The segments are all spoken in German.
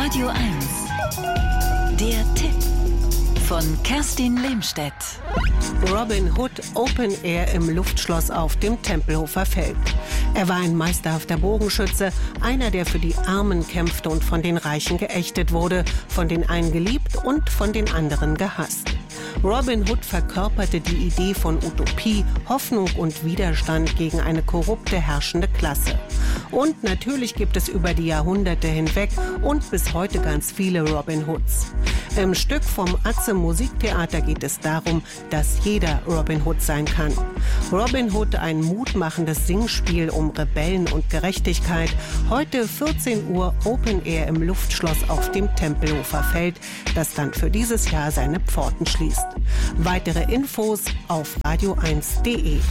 Radio 1. Der Tipp von Kerstin Lehmstedt. Robin Hood Open Air im Luftschloss auf dem Tempelhofer Feld. Er war ein meisterhafter Bogenschütze, einer, der für die Armen kämpfte und von den Reichen geächtet wurde, von den einen geliebt und von den anderen gehasst. Robin Hood verkörperte die Idee von Utopie, Hoffnung und Widerstand gegen eine korrupte herrschende Klasse. Und natürlich gibt es über die Jahrhunderte hinweg und bis heute ganz viele Robin Hoods. Im Stück vom Atze Musiktheater geht es darum, dass jeder Robin Hood sein kann. Robin Hood, ein mutmachendes Singspiel um Rebellen und Gerechtigkeit. Heute 14 Uhr Open Air im Luftschloss auf dem Tempelhofer Feld, das dann für dieses Jahr seine Pforten schließt. Weitere Infos auf radio1.de.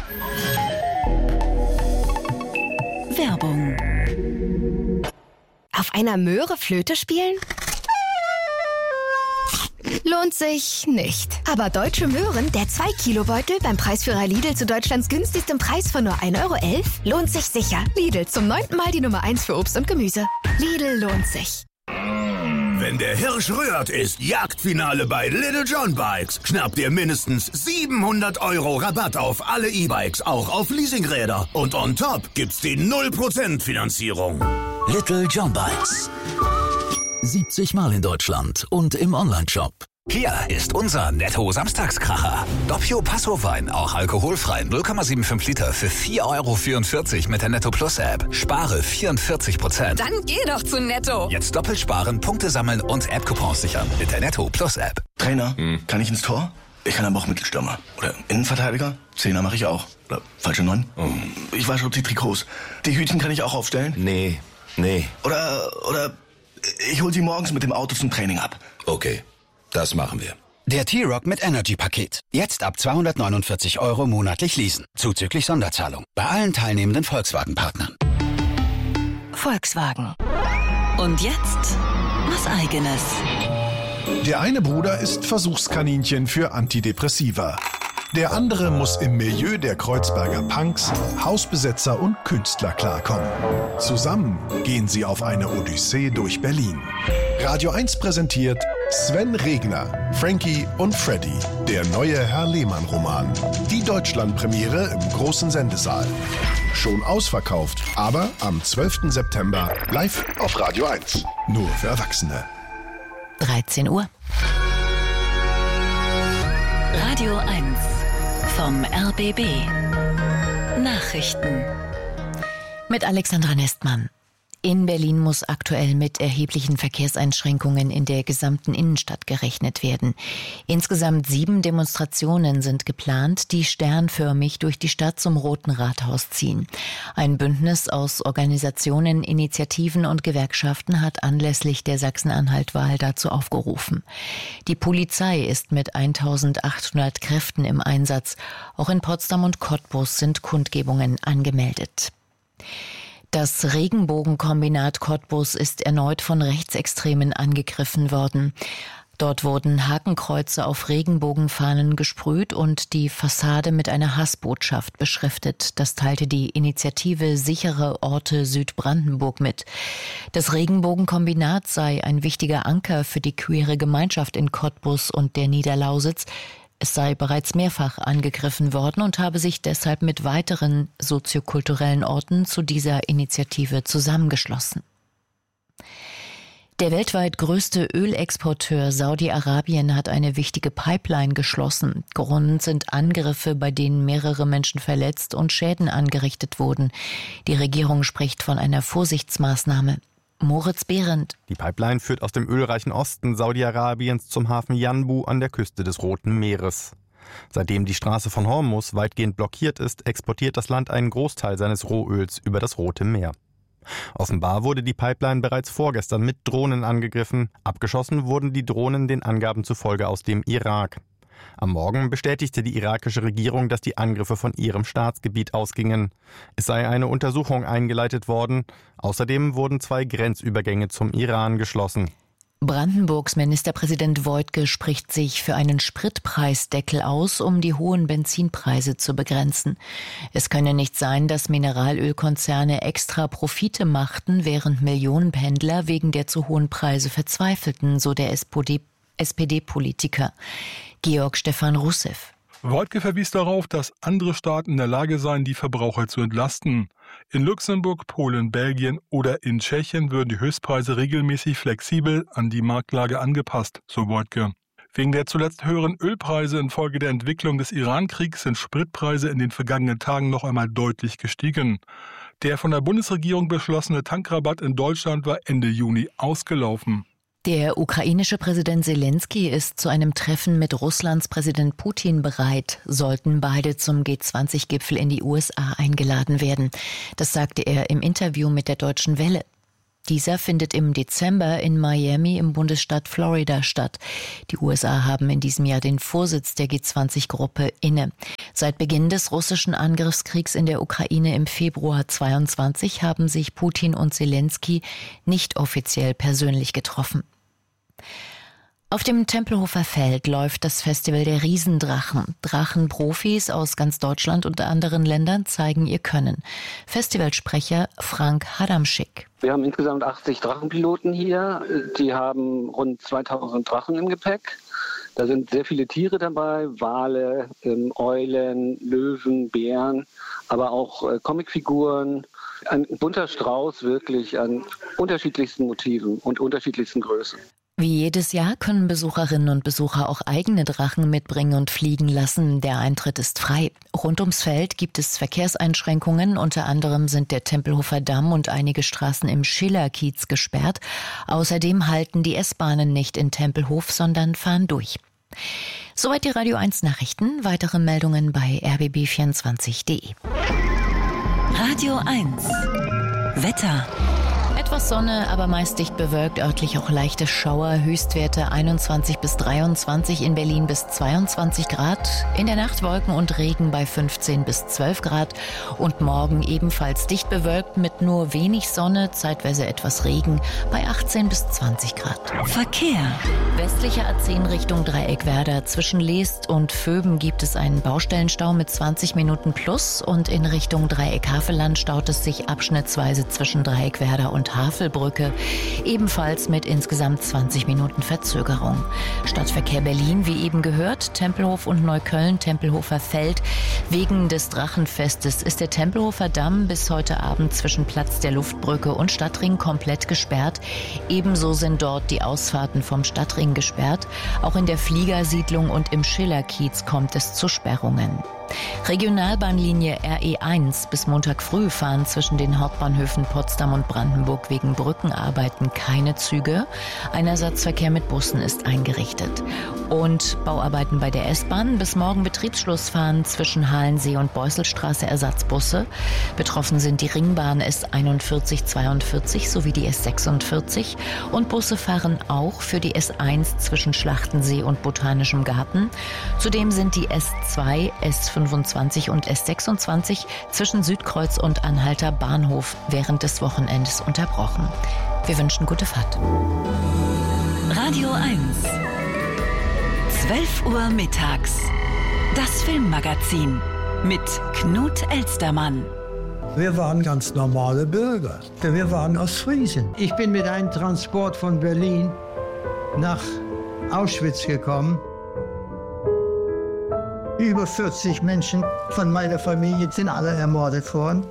Werbung. Auf einer Möhre Flöte spielen? Lohnt sich nicht. Aber Deutsche Möhren, der 2-Kilo-Beutel beim Preisführer Lidl zu Deutschlands günstigstem Preis von nur 1,11 Euro, lohnt sich sicher. Lidl, zum 9. Mal die Nummer 1 für Obst und Gemüse. Lidl lohnt sich. Wenn der Hirsch rührt, ist Jagdfinale bei Little John Bikes. Schnappt ihr mindestens 700 € Rabatt auf alle E-Bikes, auch auf Leasingräder. Und on top gibt's die 0% Finanzierung. Little John Bikes. 70 Mal in Deutschland und im Onlineshop. Hier ist unser Netto-Samstagskracher. Doppio Passo-Wein, auch alkoholfrei, 0,75 Liter für 4,44 € mit der Netto Plus App. Spare 44%. Dann geh doch zu Netto. Jetzt doppelt sparen, Punkte sammeln und App-Coupons sichern mit der Netto Plus App. Trainer, kann ich ins Tor? Ich kann aber auch Mittelstürmer. Oder Innenverteidiger? Zehner mache ich auch. Oder falsche 9? Ich wasche die Trikots. Die Hütchen kann ich auch aufstellen? Nee. Oder ich hol sie morgens mit dem Auto zum Training ab. Okay, das machen wir. Der T-Rock mit Energy-Paket. Jetzt ab 249 € monatlich leasen. Zuzüglich Sonderzahlung. Bei allen teilnehmenden Volkswagen-Partnern. Volkswagen. Und jetzt was Eigenes. Der eine Bruder ist Versuchskaninchen für Antidepressiva. Der andere muss im Milieu der Kreuzberger Punks, Hausbesetzer und Künstler klarkommen. Zusammen gehen sie auf eine Odyssee durch Berlin. Radio 1 präsentiert Sven Regner, Frankie und Freddy, der neue Herr Lehmann-Roman. Die Deutschlandpremiere im großen Sendesaal. Schon ausverkauft, aber am 12. September live auf Radio 1. Nur für Erwachsene. 13 Uhr. Radio 1 vom RBB. Nachrichten. Mit Alexandra Nestmann. In Berlin muss aktuell mit erheblichen Verkehrseinschränkungen in der gesamten Innenstadt gerechnet werden. Insgesamt 7 Demonstrationen sind geplant, die sternförmig durch die Stadt zum Roten Rathaus ziehen. Ein Bündnis aus Organisationen, Initiativen und Gewerkschaften hat anlässlich der Sachsen-Anhalt-Wahl dazu aufgerufen. Die Polizei ist mit 1800 Kräften im Einsatz. Auch in Potsdam und Cottbus sind Kundgebungen angemeldet. Das Regenbogenkombinat Cottbus ist erneut von Rechtsextremen angegriffen worden. Dort wurden Hakenkreuze auf Regenbogenfahnen gesprüht und die Fassade mit einer Hassbotschaft beschriftet. Das teilte die Initiative Sichere Orte Südbrandenburg mit. Das Regenbogenkombinat sei ein wichtiger Anker für die queere Gemeinschaft in Cottbus und der Niederlausitz. Es sei bereits mehrfach angegriffen worden und habe sich deshalb mit weiteren soziokulturellen Orten zu dieser Initiative zusammengeschlossen. Der weltweit größte Ölexporteur Saudi-Arabien hat eine wichtige Pipeline geschlossen. Grund sind Angriffe, bei denen mehrere Menschen verletzt und Schäden angerichtet wurden. Die Regierung spricht von einer Vorsichtsmaßnahme. Moritz Behrendt. Die Pipeline führt aus dem ölreichen Osten Saudi-Arabiens zum Hafen Yanbu an der Küste des Roten Meeres. Seitdem die Straße von Hormuz weitgehend blockiert ist, exportiert das Land einen Großteil seines Rohöls über das Rote Meer. Offenbar wurde die Pipeline bereits vorgestern mit Drohnen angegriffen. Abgeschossen wurden die Drohnen den Angaben zufolge aus dem Irak. Am Morgen bestätigte die irakische Regierung, dass die Angriffe von ihrem Staatsgebiet ausgingen. Es sei eine Untersuchung eingeleitet worden. Außerdem wurden 2 Grenzübergänge zum Iran geschlossen. Brandenburgs Ministerpräsident Woidke spricht sich für einen Spritpreisdeckel aus, um die hohen Benzinpreise zu begrenzen. Es könne nicht sein, dass Mineralölkonzerne extra Profite machten, während Millionenpendler wegen der zu hohen Preise verzweifelten, so der SPD-Politiker. Georg Stefan Russev. Woidke verwies darauf, dass andere Staaten in der Lage seien, die Verbraucher zu entlasten. In Luxemburg, Polen, Belgien oder in Tschechien würden die Höchstpreise regelmäßig flexibel an die Marktlage angepasst, so Woidke. Wegen der zuletzt höheren Ölpreise infolge der Entwicklung des Iran-Kriegs sind Spritpreise in den vergangenen Tagen noch einmal deutlich gestiegen. Der von der Bundesregierung beschlossene Tankrabatt in Deutschland war Ende Juni ausgelaufen. Der ukrainische Präsident Selenskyj ist zu einem Treffen mit Russlands Präsident Putin bereit, sollten beide zum G20-Gipfel in die USA eingeladen werden. Das sagte er im Interview mit der Deutschen Welle. Dieser findet im Dezember in Miami im Bundesstaat Florida statt. Die USA haben in diesem Jahr den Vorsitz der G20-Gruppe inne. Seit Beginn des russischen Angriffskriegs in der Ukraine im Februar 2022 haben sich Putin und Selenskyj nicht offiziell persönlich getroffen. Auf dem Tempelhofer Feld läuft das Festival der Riesendrachen. Drachenprofis aus ganz Deutschland und anderen Ländern zeigen ihr Können. Festivalsprecher Frank Hadamschick. Wir haben insgesamt 80 Drachenpiloten hier. Die haben rund 2000 Drachen im Gepäck. Da sind sehr viele Tiere dabei, Wale, Eulen, Löwen, Bären, aber auch Comicfiguren. Ein bunter Strauß wirklich an unterschiedlichsten Motiven und unterschiedlichsten Größen. Wie jedes Jahr können Besucherinnen und Besucher auch eigene Drachen mitbringen und fliegen lassen. Der Eintritt ist frei. Rund ums Feld gibt es Verkehrseinschränkungen. Unter anderem sind der Tempelhofer Damm und einige Straßen im Schillerkiez gesperrt. Außerdem halten die S-Bahnen nicht in Tempelhof, sondern fahren durch. Soweit die Radio 1 Nachrichten. Weitere Meldungen bei rbb24.de. Radio 1 Wetter. Etwas Sonne, aber meist dicht bewölkt, örtlich auch leichte Schauer, Höchstwerte 21 bis 23, in Berlin bis 22 Grad, in der Nacht Wolken und Regen bei 15 bis 12 Grad und morgen ebenfalls dicht bewölkt mit nur wenig Sonne, zeitweise etwas Regen bei 18 bis 20 Grad. Verkehr. Westliche A10 Richtung Dreieckwerder. Zwischen Leest und Vöben gibt es einen Baustellenstau mit 20 Minuten plus und in Richtung Dreieck-Havelland staut es sich abschnittsweise zwischen Dreieckwerder und Havelbrücke, ebenfalls mit insgesamt 20 Minuten Verzögerung. Stadtverkehr Berlin, wie eben gehört, Tempelhof und Neukölln, Tempelhofer Feld. Wegen des Drachenfestes ist der Tempelhofer Damm bis heute Abend zwischen Platz der Luftbrücke und Stadtring komplett gesperrt. Ebenso sind dort die Ausfahrten vom Stadtring gesperrt. Auch in der Fliegersiedlung und im Schillerkiez kommt es zu Sperrungen. Regionalbahnlinie RE1 bis Montag früh fahren zwischen den Hauptbahnhöfen Potsdam und Brandenburg wegen Brückenarbeiten keine Züge. Ein Ersatzverkehr mit Bussen ist eingerichtet. Und Bauarbeiten bei der S-Bahn. Bis morgen Betriebsschluss fahren zwischen Halensee und Beusselstraße Ersatzbusse. Betroffen sind die Ringbahn S41, 42 sowie die S46. Und Busse fahren auch für die S1 zwischen Schlachtensee und Botanischem Garten. Zudem sind die S2, S25 und S26 zwischen Südkreuz und Anhalter Bahnhof während des Wochenendes unterbrochen. Wir wünschen gute Fahrt. Radio 1 12 Uhr mittags. Das Filmmagazin mit Knut Elstermann. Wir waren ganz normale Bürger. Wir waren aus Friesen. Ich bin mit einem Transport von Berlin nach Auschwitz gekommen. Über 40 Menschen von meiner Familie sind alle ermordet worden.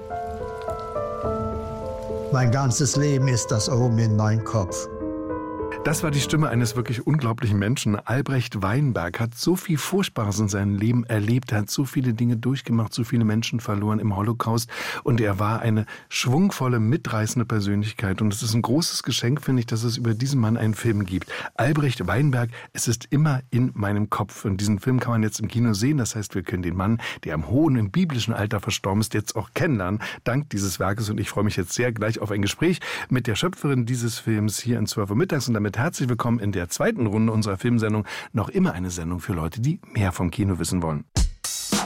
Mein ganzes Leben ist das oben in meinem Kopf. Das war die Stimme eines wirklich unglaublichen Menschen. Albrecht Weinberg hat so viel Furchtbares in seinem Leben erlebt. Er hat so viele Dinge durchgemacht, so viele Menschen verloren im Holocaust. Und er war eine schwungvolle, mitreißende Persönlichkeit. Und es ist ein großes Geschenk, finde ich, dass es über diesen Mann einen Film gibt. Albrecht Weinberg, es ist immer in meinem Kopf. Und diesen Film kann man jetzt im Kino sehen. Das heißt, wir können den Mann, der im hohen, im biblischen Alter verstorben ist, jetzt auch kennenlernen, dank dieses Werkes. Und ich freue mich jetzt sehr gleich auf ein Gespräch mit der Schöpferin dieses Films hier in 12 Uhr mittags. Und damit herzlich willkommen in der zweiten Runde unserer Filmsendung. Noch immer eine Sendung für Leute, die mehr vom Kino wissen wollen.